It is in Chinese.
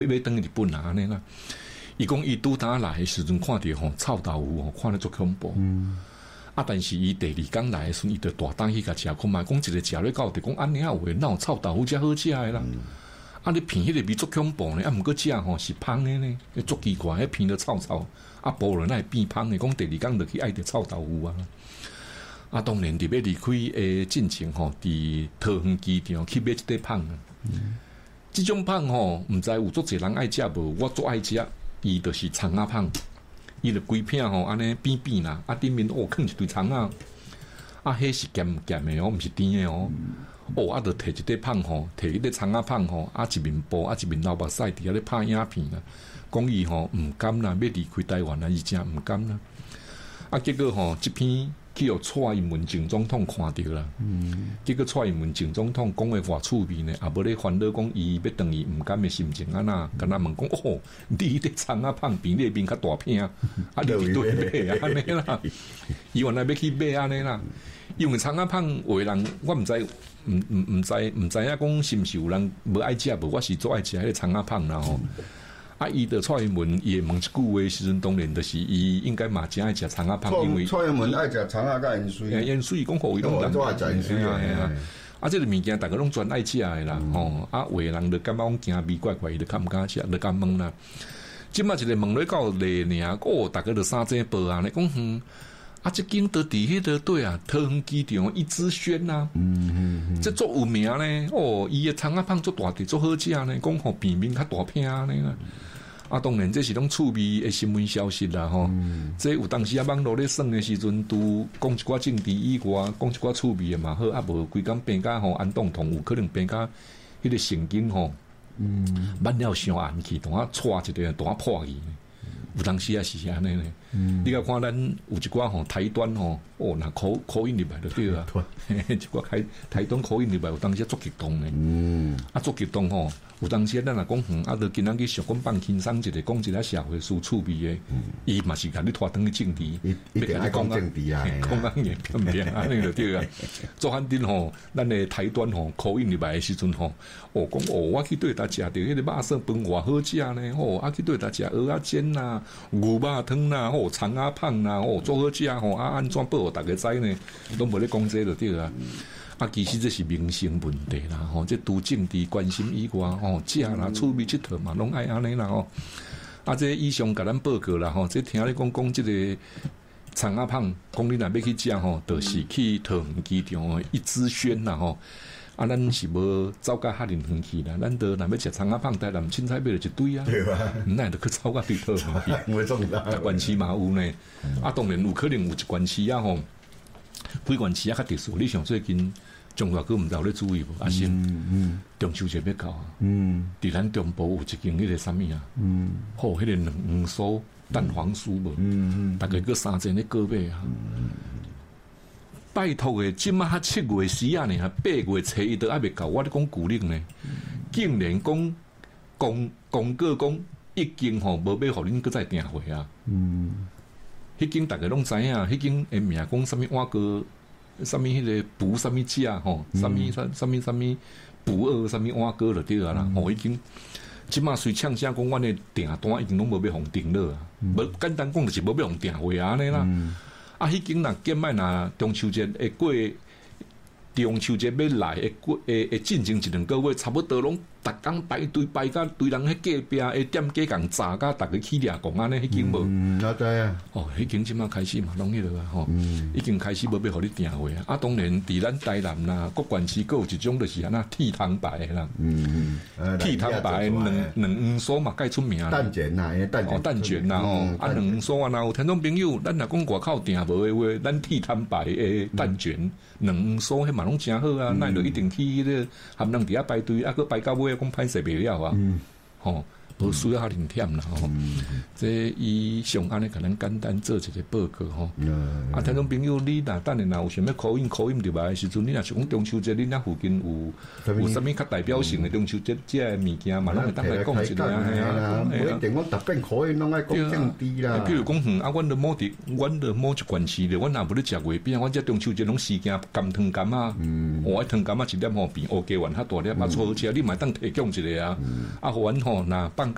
要等日本啊安尼啦。伊讲伊拄打来的时阵看到吼臭豆腐吼，看得足恐怖。但是伊第二天来的时阵，伊就大胆去甲食看嘛，讲一个食咧到，就讲安尼啊有诶，哪有臭豆腐遮好食诶啦？你片迄个味足恐怖呢，毋过食吼是芳诶呢，足奇怪，迄片都臭臭，无论那会变芳诶，讲第二天就去爱着臭豆腐啊。当然，伫要离开诶进程吼，伫桃园机场去买一块芳啊。即种芳吼，毋知有足侪人爱食无？我足爱食，伊就是葱仔芳。伊就规片吼，安尼扁扁啦，顶面囥一堆葱仔，迄是咸咸诶哦，毋是甜诶哦。就摕一块芳吼，摕迄个葱仔芳吼，一面布，一面流目屎伫遐咧拍影片啦。讲伊吼毋甘啦，要离开台湾啦，伊真毋甘啦。结果吼，即篇去互蔡英文前总统看到啦。结果蔡英文前总统讲诶话趣味呢，无咧烦恼讲伊要等伊毋甘诶心情安那，敢若问讲你迄个葱仔芳比那边较大片你伫对买安尼啦。伊原来要去买安尼啦，因为葱仔芳有诶人我毋知影讲是毋是有人无爱食无，我是最爱食迄个葱仔芳啦吼。伊的蔡英文也问一句话时阵，当然就是伊应该嘛真爱食葱仔芳，因为蔡英文爱食葱仔甲盐水， 盐水讲互伊拢人爱食盐水啊。 这个物件大家拢专爱食的啦，有的人就感觉讲惊味怪怪，伊就较毋敢食，就敢问啦。即摆一个问咧到咧尔，大家就三只报啊，咧讲这间到底迄个对啊，桃园机场一枝轩呐，这足有名咧，伊的葱仔芳足大地，足好食呢，讲互片面较大片呢啦。当然这是拢趣味的新闻消息啦吼。这有当时网络咧算的时阵，都讲一寡政治以外，讲一寡趣味的嘛好，无规工变甲安动同有可能变甲迄个神经吼，慢了伤暗去，同带一个大破去。有当时也是安尼咧，你甲看咱有一寡台端那口音入来就对啊，一寡台端口音入来，有当时足激动诶，足激动有当时咱若讲就今仔日想讲放轻松一个，讲一个社会事趣味诶，伊嘛是甲你拖转去政治， 一定爱讲政治啊， 讲安尼偏偏安尼就对啊。做反正咱诶台端口音入来诶时阵讲我去对他食着迄个肉色饭偌好食呢，去对他食蚵仔煎啦、牛肉汤啦、葱仔芳啦，足好食安怎报互大家知呢？拢无咧讲这就对啊。其实这是民生问题啦，这除政治关心以外，食啦、趣味佚佗嘛，拢爱安尼啦这以上甲咱报告啦这听你讲这个葱仔芳，讲你若要去食就是去桃园机场一枝轩啦咱是无走到哈林远去啦，咱若要食葱仔芳，台南凊彩买了一堆啊， 对吧？ 那就去走到对头嘛， 会中啦。 县市嘛有呢，当然有可能有一县市啊几县市较特殊，你像最近中华哥毋知有咧注意无？中秋节要到伫咱中部有一间迄个啥物迄个两酥蛋黄酥无？大概个3间咧个买拜托诶，即马7月时啊呢，8月初一都还未到，我咧讲旧历呢，竟然讲公告讲已经无要互恁搁再订货啊！迄间大家拢知影，迄间诶名讲啥物碗糕，啥物迄个补啥物食啥物补啥物碗糕就对啊啦，已经即马虽呛声讲阮诶订单已经拢无要互订了啊，无简单讲就是无要互订货安尼啦。迄间若见卖若中秋节会过，中秋节要来会进行1-2个月，差不多拢逐工排队排甲对人迄隔壁诶店家共炸甲逐个起掠讲安尼，迄间无。 我知啊。 迄间即马开始嘛，拢迄落啊已经开始无要互你订货啊。当然，伫咱台南啦，各县市各有一种就是安那剃汤白诶啦。剃汤白两黄酥嘛，介出名。 蛋卷呐， 蛋卷呐两黄酥啊，若有听众朋友，咱若讲外口订无诶话，咱剃汤白诶蛋卷、两黄酥迄嘛拢真好啊，咱就一定去迄个含人伫遐排队，佫排到尾。讲歹势袂了啊，无需要遐灵忝啦这以上安尼甲咱简单做一个报告听众朋友，你若等下若有想要call in入来的时阵，你若是讲中秋节，你遐附近有啥物较代表性的中秋节这个物件嘛，咱会当来讲一下啊。不一定讲特别call in拢爱讲政治啦。 譬如讲阮的某一县市咧，阮若无咧食月饼，阮这中秋节拢时间甘汤柑啊，迄汤柑啊一粒边，OK 丸较大粒，做好食，你嘛当提供一个啊，互阮若放